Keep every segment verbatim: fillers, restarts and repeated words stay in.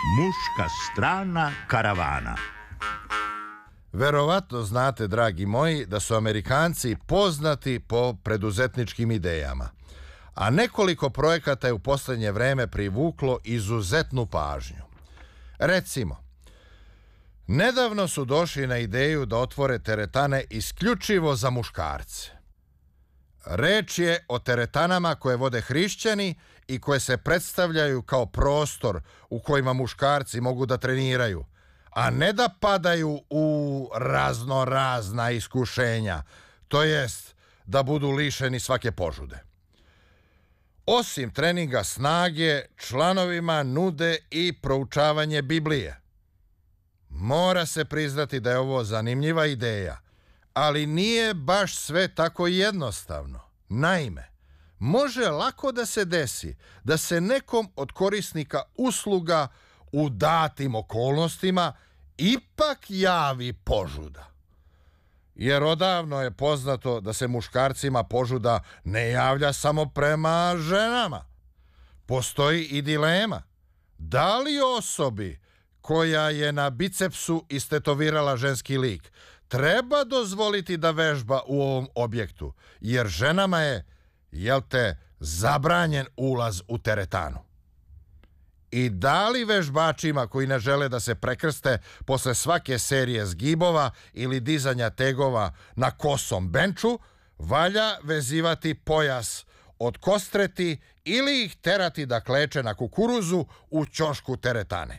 Muška strana karavana. Verovatno znate, dragi moji, da su Amerikanci poznati po preduzetničkim idejama, a nekoliko projekata je u posljednje vreme privuklo izuzetnu pažnju. Recimo, nedavno su došli na ideju da otvore teretane isključivo za muškarce. Reč je o teretanama koje vode hrišćani i koje se predstavljaju kao prostor u kojima muškarci mogu da treniraju, a ne da padaju u razno razna iskušenja, to jest da budu lišeni svake požude. Osim treninga snage, članovima nude i proučavanje Biblije. Mora se priznati da je ovo zanimljiva ideja, ali nije baš sve tako jednostavno. Naime, može lako da se desi da se nekom od korisnika usluga u datim okolnostima ipak javi požuda. Jer odavno je poznato da se muškarcima požuda ne javlja samo prema ženama. Postoji i dilema. Da li osobi koja je na bicepsu istetovirala ženski lik treba dozvoliti da vežba u ovom objektu, jer ženama je, jel te, zabranjen ulaz u teretanu? I da li vežbačima koji ne žele da se prekrste posle svake serije zgibova ili dizanja tegova na kosom benču, valja vezivati pojas od kostreti ili ih terati da kleče na kukuruzu u ćošku teretane?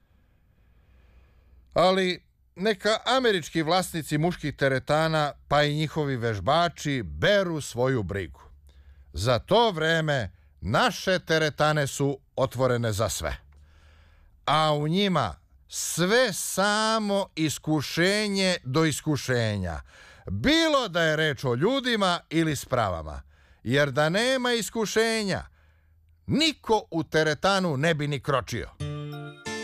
Ali neka američki vlasnici muških teretana, pa i njihovi vežbači, beru svoju brigu. Za to vreme naše teretane su otvorene za sve, a u njima sve samo iskušenje do iskušenja, bilo da je reč o ljudima ili spravama, jer da nema iskušenja, niko u teretanu ne bi ni kročio.